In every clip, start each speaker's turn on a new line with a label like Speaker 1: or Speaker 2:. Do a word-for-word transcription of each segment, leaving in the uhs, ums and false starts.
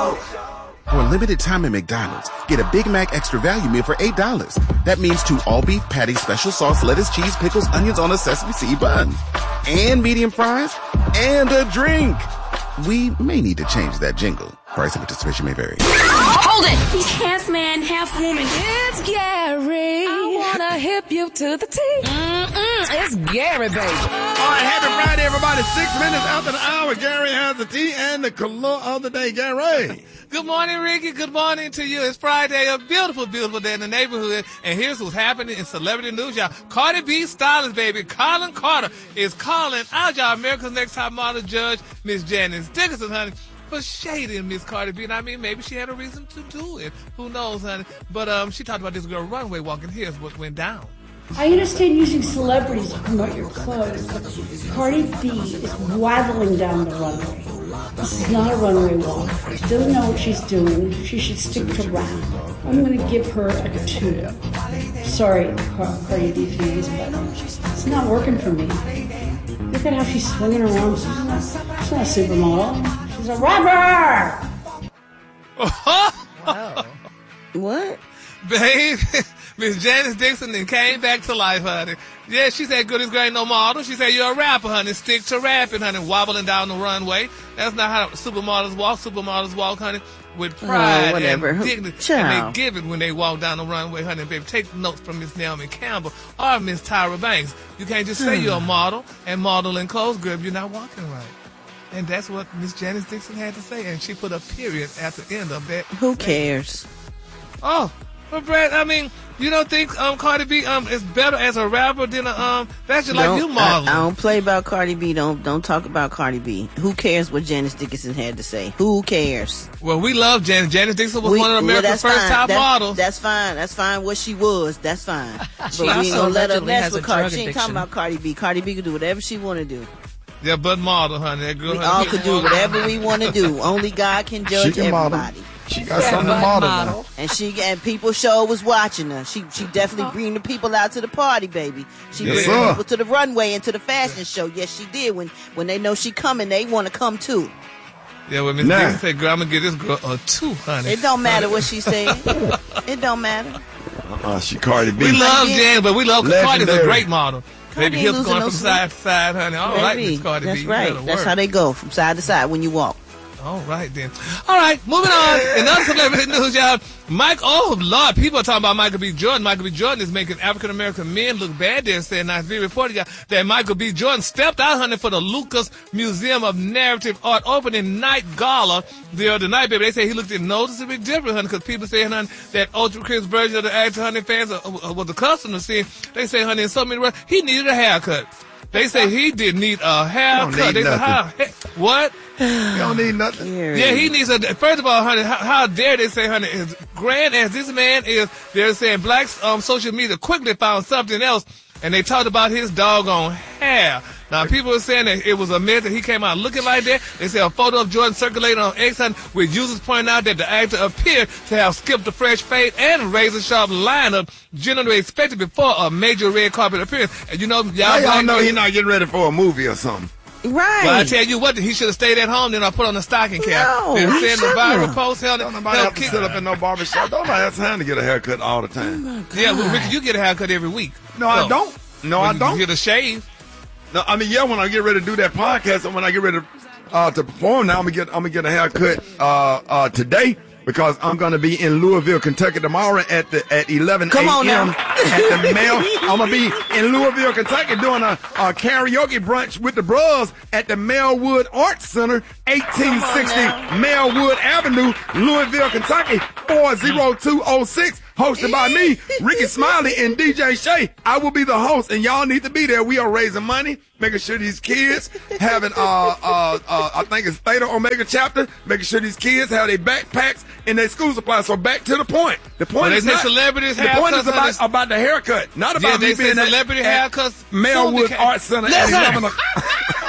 Speaker 1: For a limited time at McDonald's, get a Big Mac Extra Value Meal for eight dollars. That means two all-beef patties, special sauce, lettuce, cheese, pickles, onions on a sesame seed bun. And medium fries. And a drink. We may need to change that jingle. Price and participation may vary.
Speaker 2: Hold it! He's half man, half woman. It's Gary. I wanna hip you to the T. Mm-mm, it's Gary, baby.
Speaker 3: All right, happy Friday, everybody. Six minutes after the hour, Gary has the tea and the color of the day. Gary.
Speaker 4: Good morning, Ricky. Good morning to you. It's Friday, a beautiful, beautiful day in the neighborhood. And here's what's happening in celebrity news, y'all. Cardi B stylist, baby, Colin Carter is calling out y'all America's Next Top Model judge, Miss Janice Dickinson, honey, for shading Miss Cardi B. And I mean, maybe she had a reason to do it. Who knows, honey? But um, she talked about this girl runway walking. Here's what went down.
Speaker 5: I understand using celebrities to promote your clothes, but Cardi B is waddling down the runway. This is not a runway walk. She doesn't know what she's doing. She should stick to rap. I'm going to give her a two. Sorry, Cardi B fans, but it's not working for me. Look at how she's swinging around. She's not, she's not a supermodel. She's a rapper!
Speaker 6: Wow. What?
Speaker 4: Babe, Miss Janice Dixon then came back to life, honey. Yeah, she said, good as girl ain't no model. She said, you're a rapper, honey. Stick to rapping, honey. Wobbling down the runway. That's not how supermodels walk. Supermodels walk, honey, with pride
Speaker 6: oh,
Speaker 4: and dignity. And they give it when they walk down the runway, honey. Baby, take notes from Miss Naomi Campbell or Miss Tyra Banks. You can't just say you're a model and model in clothes, girl, if you're not walking right. And that's what Miss Janice Dixon had to say. And she put a period at the end of that.
Speaker 6: Who cares?
Speaker 4: Oh. But Brad, I mean, you don't think um Cardi B um is better as a rapper than a um that's just like you modeling.
Speaker 6: I, I don't play about Cardi B. Don't don't talk about Cardi B. Who cares what Janice Dickinson had to say? Who cares?
Speaker 4: Well, we love Janice. Janice Dickinson was
Speaker 6: we,
Speaker 4: one of America's
Speaker 6: well,
Speaker 4: first
Speaker 6: fine.
Speaker 4: top
Speaker 6: that's,
Speaker 4: models.
Speaker 6: That's fine. That's fine. What she was, that's fine. But
Speaker 7: she
Speaker 6: we ain't gonna let her mess with Cardi. She ain't
Speaker 7: addiction.
Speaker 6: talking about Cardi B. Cardi B can do whatever she want to do.
Speaker 4: Yeah, but model, honey. That girl,
Speaker 6: we
Speaker 4: honey,
Speaker 6: all could do whatever we want to do. Only God can judge
Speaker 3: can
Speaker 6: everybody.
Speaker 3: Model. She got yeah, something to model, model.
Speaker 6: And she and people show was watching her. She she definitely bring the people out to the party, baby. She
Speaker 3: yes,
Speaker 6: bring
Speaker 3: sir.
Speaker 6: people to the runway and to the fashion show. Yes, she did. When when they know she coming, they want to come too.
Speaker 4: Yeah, well, Miss nah. Dixon said, girl, I'm going to get this girl a two, honey.
Speaker 6: It don't matter what she said. It don't matter.
Speaker 3: Uh-uh, she Cardi B.
Speaker 4: We love Jan, but we love Cardi's a great model.
Speaker 6: Cardi
Speaker 4: Baby hips going
Speaker 6: no
Speaker 4: from
Speaker 6: sleep.
Speaker 4: side to side, honey. All
Speaker 6: Baby,
Speaker 4: right, Miss Cardi
Speaker 6: that's
Speaker 4: B.
Speaker 6: right. That's work. How they go, from side to side when you walk.
Speaker 4: All right, then. All right, moving on. In other celebrity news, y'all, Mike, oh, Lord, people are talking about Michael B. Jordan. Michael B. Jordan is making African-American men look bad there, saying, now, it's being reported, y'all, that Michael B. Jordan stepped out, honey, for the Lucas Museum of Narrative Art opening night gala the other night, baby. They say he looked noticeably different, honey, because people say, honey, that Ultra Chris version of the actor, honey, fans uh, uh, was accustomed to seeing. They say, honey, in so many words, he needed a haircut. They say he did need a haircut. They say, how, what?
Speaker 3: You don't need nothing.
Speaker 4: Yeah, he needs a, first of all, honey, how, how dare they say, honey, as grand as this man is, they're saying black um, social media quickly found something else, and they talked about his doggone hair. Now, people are saying that it was a mess that he came out looking like that. They say a photo of Jordan circulated on X, honey, with users pointing out that the actor appeared to have skipped a fresh fade and razor-sharp lineup generally expected before a major red carpet appearance. And you know, y'all,
Speaker 3: y'all know he's not getting ready for a movie or something.
Speaker 6: Right.
Speaker 4: Well, I tell you what, he should have stayed at home, then I put on a stocking cap.
Speaker 6: No,
Speaker 4: They're
Speaker 6: he
Speaker 4: saying the viral post held
Speaker 3: Don't nobody have to sit up in no barbershop. Don't nobody have time to get a haircut all the time.
Speaker 6: Oh
Speaker 4: yeah, well, Ricky, you get a haircut every week.
Speaker 3: No,
Speaker 4: so,
Speaker 3: I don't. No, I don't.
Speaker 4: You get a shave.
Speaker 3: No, I mean, yeah, when I get ready to do that podcast and when I get ready to, uh, to perform now, I'm going to get, I'm going to get a haircut, uh, uh, today. Because I'm going to be in Louisville, Kentucky tomorrow at the at eleven a.m. at the Mel. I'm going to be in Louisville, Kentucky doing a, a karaoke brunch with the bros at the Melwood Arts Center, eighteen sixty Melwood Avenue, Louisville, Kentucky, four oh two oh six. Hosted by me, Ricky Smiley, and D J Shay. I will be the host, and y'all need to be there. We are raising money, making sure these kids having, uh, uh, uh, I think it's Theta Omega chapter, making sure these kids have their backpacks and their school supplies. So back to the point. The point
Speaker 4: well,
Speaker 3: is not,
Speaker 4: celebrities
Speaker 3: the point is about, about the haircut, not about
Speaker 4: yeah,
Speaker 3: me being
Speaker 4: celebrity
Speaker 3: at,
Speaker 4: haircuts.
Speaker 3: At Melwood Arts Center at eleven o'clock.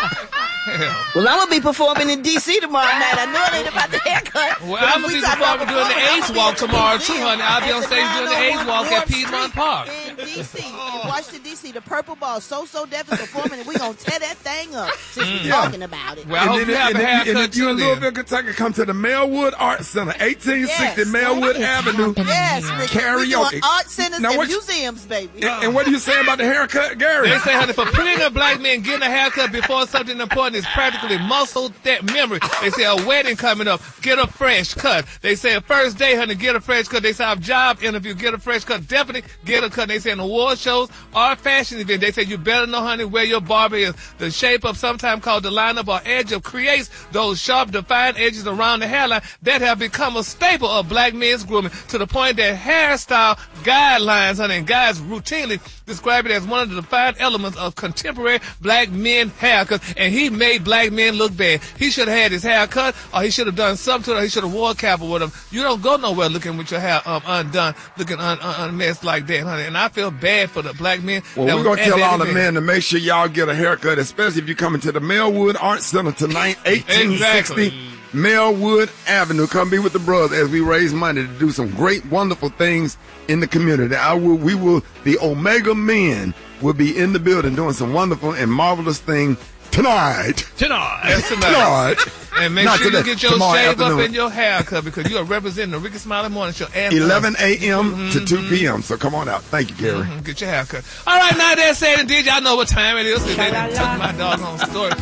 Speaker 6: Well, I'm going to be performing in D C tomorrow night. I know it ain't about the haircut.
Speaker 4: Well, I'm going to be performing doing the AIDS Walk tomorrow, too, honey. I'll be on stage doing the AIDS Walk at Piedmont Park.
Speaker 6: In D D C, in Washington, D C, the Purple Ball, So So Def is performing, and we're going to tear that thing up since we're
Speaker 3: Yeah.
Speaker 6: talking about it.
Speaker 4: Well, I hope you have a
Speaker 3: and
Speaker 4: haircut
Speaker 3: if you in
Speaker 4: too,
Speaker 3: Louisville,
Speaker 4: then.
Speaker 3: Kentucky, come to the Melwood Art Center, eighteen sixty
Speaker 6: Yes.
Speaker 3: Melwood
Speaker 2: What is
Speaker 3: Avenue.
Speaker 2: happening?
Speaker 6: Yes, Ricky. We're
Speaker 3: Karaoke.
Speaker 6: doing art centers
Speaker 3: Now,
Speaker 6: and
Speaker 3: what you-
Speaker 6: museums, baby.
Speaker 3: And, and what are you saying about the haircut, Gary?
Speaker 4: They say, honey, for plenty of black men, getting a haircut before something important is practically muscle that memory. They say a wedding coming up, get a fresh cut. They say a first day, honey, get a fresh cut. They say a job interview, get a fresh cut. Definitely get a cut. They say an award shows or fashion event. They say you better know, honey, where your barber is. The shape of sometimes called the lineup or edge of creates those sharp, defined edges around the hairline that have become a staple of black men's grooming to the point that hairstyle guidelines, honey, and guys routinely describe it as one of the defined elements of contemporary black men haircuts, and he made black men look bad. He should have had his hair cut, or he should have done something to it, or he should have wore a cap with him. You don't go nowhere looking with your hair um, undone, looking un- un- unmessed like that, honey. And I feel bad for the black men.
Speaker 3: Well,
Speaker 4: that
Speaker 3: we're
Speaker 4: was
Speaker 3: going to
Speaker 4: at
Speaker 3: tell
Speaker 4: that
Speaker 3: all the
Speaker 4: event.
Speaker 3: men to make sure y'all get a haircut, especially if you're coming to the Melwood Art Center tonight, eighteen sixty
Speaker 4: Exactly.
Speaker 3: Melwood Avenue. Come be with the brothers as we raise money to do some great, wonderful things in the community. I will, we will, the Omega Men will be in the building doing some wonderful and marvelous things tonight.
Speaker 4: Tonight. That's tonight.
Speaker 3: Tonight.
Speaker 4: And make
Speaker 3: Not
Speaker 4: sure
Speaker 3: today,
Speaker 4: you get your
Speaker 3: tomorrow
Speaker 4: shave
Speaker 3: afternoon.
Speaker 4: up and your haircut because you are representing the Ricky Smiley Morning Show. And
Speaker 3: eleven a.m. to two p.m. So come on out. Thank you, Gary.
Speaker 4: Mhm, get your haircut. All right, now that said and did, y'all know what time it is. They done took my doggone story.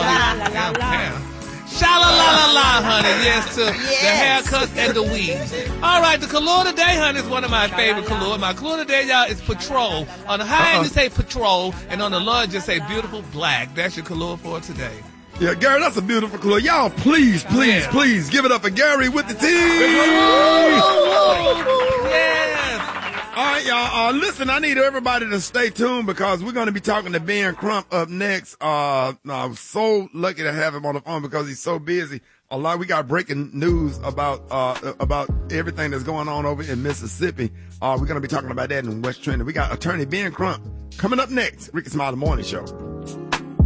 Speaker 4: Sha-la-la-la-la, honey. Yes, to
Speaker 6: Yes.
Speaker 4: the haircuts and the weaves. All right, the color today, honey, is one of my favorite colors. My color today, y'all, is Patrol. On the high end, you say Patrol, and on the low end, just say Beautiful Black. That's your color for today.
Speaker 3: Yeah, Gary, that's a beautiful color. Y'all, please, please,
Speaker 4: Yeah.
Speaker 3: please give it up for Gary with the T.
Speaker 4: Yes.
Speaker 3: All right, y'all. Uh, listen, I need everybody to stay tuned because we're going to be talking to Ben Crump up next. Uh, I'm so lucky to have him on the phone because he's so busy. A lot. We got breaking news about uh about everything that's going on over in Mississippi. Uh, we're going to be talking about that in West Trenton. We got attorney Ben Crump coming up next. Ricky Smiley Morning Show.